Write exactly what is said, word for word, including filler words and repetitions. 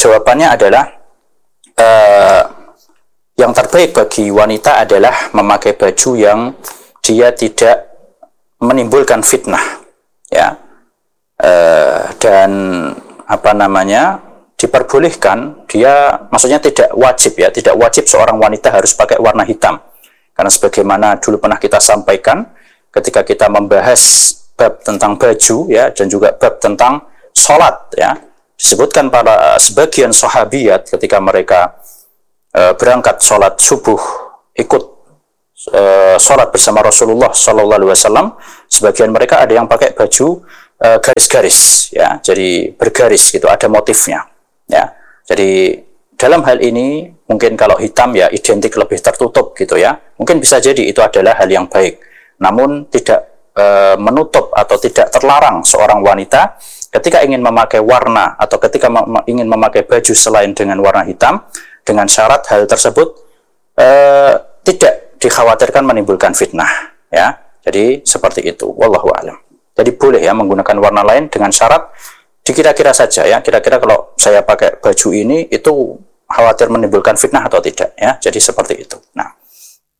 jawabannya adalah uh, yang terbaik bagi wanita adalah memakai baju yang dia tidak menimbulkan fitnah, ya, uh, dan apa namanya diperbolehkan dia, maksudnya tidak wajib ya, tidak wajib seorang wanita harus pakai warna hitam, karena sebagaimana dulu pernah kita sampaikan ketika kita membahas bab tentang baju ya, dan juga bab tentang sholat ya, disebutkan para sebagian sahabiyat ketika mereka e, berangkat sholat subuh ikut e, sholat bersama Rasulullah Shallallahu Alaihi Wasallam, sebagian mereka ada yang pakai baju e, garis-garis ya, jadi bergaris gitu, ada motifnya ya. Jadi dalam hal ini mungkin kalau hitam ya identik lebih tertutup gitu ya, mungkin bisa jadi itu adalah hal yang baik, namun tidak menutup atau tidak terlarang seorang wanita ketika ingin memakai warna atau ketika mem ingin memakai baju selain dengan warna hitam, dengan syarat hal tersebut eh, tidak dikhawatirkan menimbulkan fitnah ya. Jadi seperti itu, wallahu a'lam. Jadi boleh ya menggunakan warna lain dengan syarat dikira-kira saja ya, kira-kira kalau saya pakai baju ini itu khawatir menimbulkan fitnah atau tidak ya. Jadi seperti itu. Nah,